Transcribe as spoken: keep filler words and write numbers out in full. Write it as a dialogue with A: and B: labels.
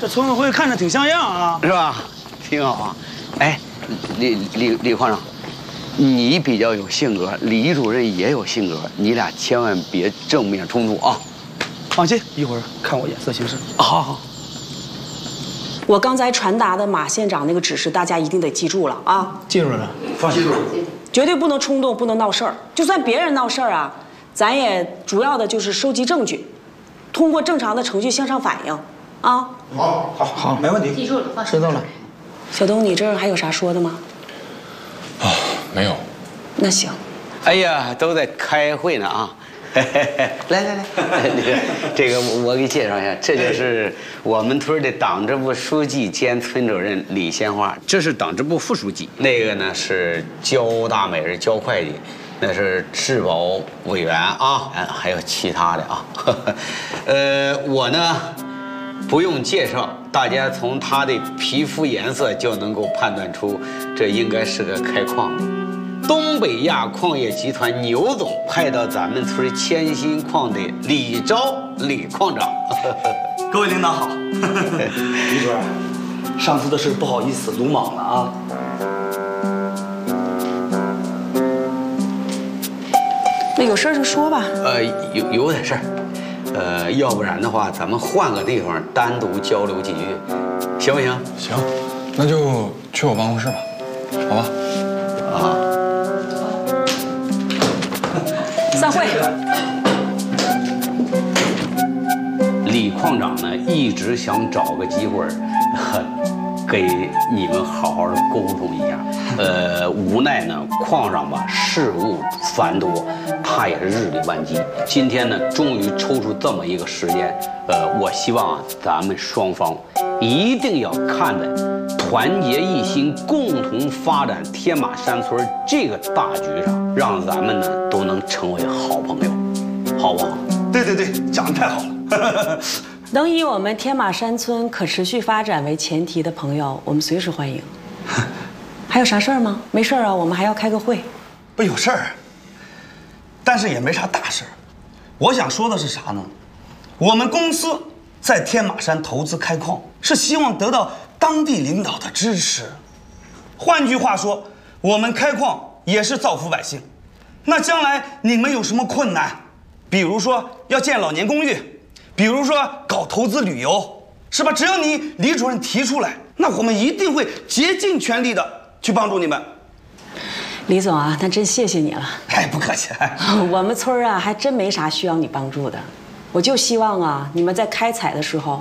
A: 这村委会看着挺像样啊，
B: 是吧？挺好啊。哎，李李李矿长，你比较有性格，李主任也有性格，你俩千万别正面冲突啊。
A: 放心，一会儿看我眼色行事。
B: 好好。
C: 我刚才传达的马县长那个指示，大家一定得记住了啊！
A: 记住了，放心。
C: 绝对不能冲动，不能闹事儿。就算别人闹事儿啊，咱也主要的就是收集证据，通过正常的程序向上反映啊。
A: 好，好，好，没问题。
D: 记住了，
A: 知道了。
C: 小东，你这儿还有啥说的吗？
E: 啊，没有。
C: 那行。
B: 哎呀，都在开会呢啊！来来来，这个我给你介绍一下，这就是我们村的党支部书记兼村主任李鲜花，这是党支部副书记，那个呢是焦大美是焦会计，那是质保委员啊，还有其他的啊。呃，我呢不用介绍，大家从他的皮肤颜色就能够判断出，这应该是个开矿的。东北亚矿业集团牛总派到咱们村千心矿的李钊李矿长。
A: 各位领导好，李主任，上次的事不好意思鲁莽了啊。
C: 那有事儿就说吧。
B: 呃，有有点事儿，呃，要不然的话，咱们换个地方单独交流几句，行不行？
E: 行，那就去我办公室吧，好吧？
B: 啊。
C: 散会。
B: 李矿长呢，一直想找个机会，给你们好好的沟通一下。呃，无奈呢，矿上吧事务繁多，他也是日理万机。今天呢，终于抽出这么一个时间，呃，我希望啊，咱们双方一定要看在团结一心、共同发展天马山村这个大局上，让咱们呢都能成为好朋友，好不好？
A: 对对对，讲得太好了。
C: 能以我们天马山村可持续发展为前提的朋友，我们随时欢迎。还有啥事儿吗？没事儿啊，我们还要开个会。
A: 不有事儿，但是也没啥大事儿。我想说的是啥呢？我们公司在天马山投资开矿，是希望得到当地领导的支持。换句话说，我们开矿也是造福百姓。那将来你们有什么困难，比如说要建老年公寓，比如说搞投资旅游，是吧？只要你李主任提出来，那我们一定会竭尽全力的去帮助你们。
C: 李总啊，那真谢谢你了。
A: 哎，不客气。
C: 我们村啊，还真没啥需要你帮助的。我就希望啊，你们在开采的时候